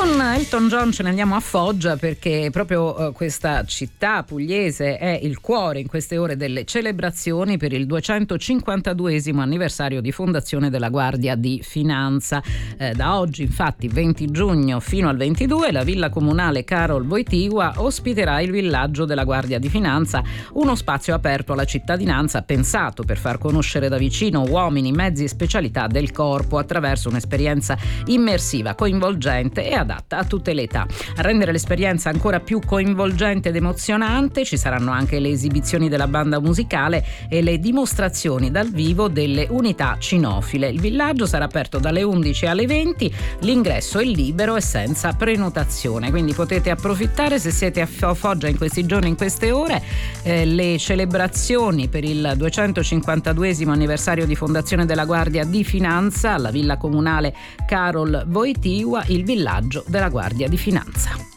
Con Elton John ce ne andiamo a Foggia perché proprio questa città pugliese è il cuore in queste ore delle celebrazioni per il 252esimo anniversario di fondazione della Guardia di Finanza. Da oggi, infatti, 20 giugno fino al 22, la Villa Comunale Carol Wojtyła ospiterà il villaggio della Guardia di Finanza, uno spazio aperto alla cittadinanza pensato per far conoscere da vicino uomini, mezzi e specialità del corpo attraverso un'esperienza immersiva, coinvolgente e adatta a tutte le età. A rendere l'esperienza ancora più coinvolgente ed emozionante ci saranno anche le esibizioni della banda musicale e le dimostrazioni dal vivo delle unità cinofile. Il villaggio sarà aperto dalle 11 alle 20, l'ingresso è libero e senza prenotazione, quindi potete approfittare se siete a Foggia in questi giorni, in queste ore. Le celebrazioni per il 252esimo anniversario di fondazione della Guardia di Finanza alla Villa Comunale Carol Wojtyła, il villaggio della Guardia di Finanza.